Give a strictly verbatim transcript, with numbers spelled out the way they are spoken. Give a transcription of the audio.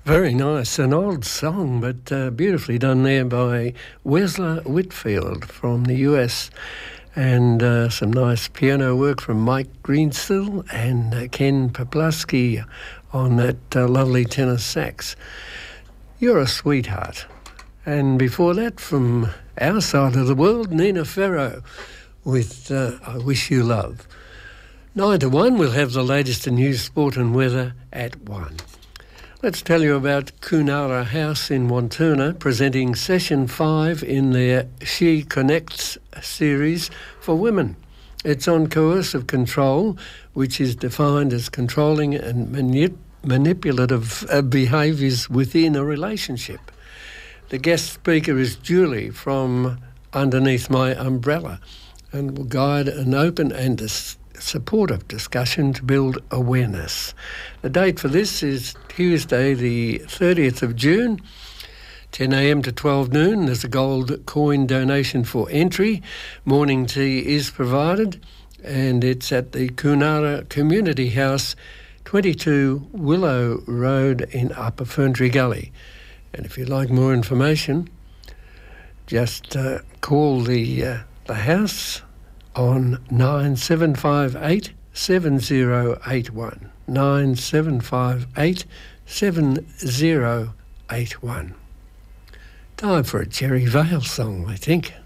Very nice. An old song, but uh, beautifully done there by Wesler Whitfield from the U S. And uh, some nice piano work from Mike Greenstill and uh, Ken Poplasky on that uh, lovely tenor sax. You're a Sweetheart. And before that, from our side of the world, Nina Ferro with uh, I Wish You Love. Nine to one, we'll have the latest in news, sport and weather at one. Let's tell you about Kunara House in Wantirna, presenting session five in their She Connects series for women. It's on coercive control, which is defined as controlling and manip- manipulative uh, behaviours within a relationship. The guest speaker is Julie from Underneath My Umbrella and will guide an open and dis- supportive discussion to build awareness. The date for this is Tuesday the thirtieth of June, ten a m to twelve noon. There's a gold coin donation for entry. Morning tea is provided and it's at the Kunara Community House, twenty-two Willow Road in Upper Ferntree Gully. And if you'd like more information, just uh, call the, uh, the house on nine seven five eight, seven zero eight one. nine seven five eight, seven zero eight one. Time for a Jerry Vale song, I think.